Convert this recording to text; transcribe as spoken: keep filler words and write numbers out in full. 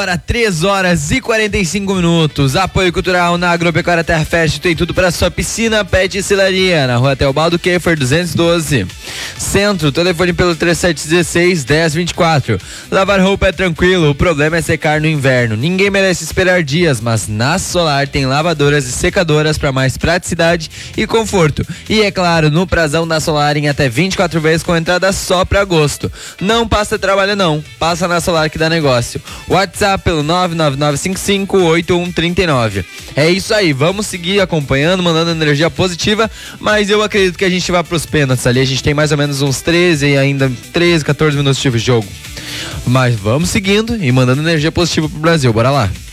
Para três horas e quarenta e cinco minutos. Apoio cultural na Agropecuária Terra Fest. Tem tudo para sua piscina, pet e celaria. Na rua Teobaldo Keffer duzentos e doze. Centro, telefone pelo trinta e sete dezesseis, dez vinte e quatro. Lavar roupa é tranquilo, o problema é secar no inverno. Ninguém merece esperar dias, mas na Solar tem lavadoras e secadoras para mais praticidade e conforto. E é claro, no prazão da Solar em até vinte e quatro vezes com entrada só para agosto. Não passa trabalho não, passa na Solar que dá negócio. WhatsApp pelo nove nove nove cinco cinco oito um três nove. É isso aí, vamos seguir acompanhando, mandando energia positiva, mas eu acredito que a gente vai pros pênaltis ali, a gente tem mais ou menos uns treze e ainda treze, quatorze minutos de jogo. Mas vamos seguindo e mandando energia positiva pro Brasil, bora lá.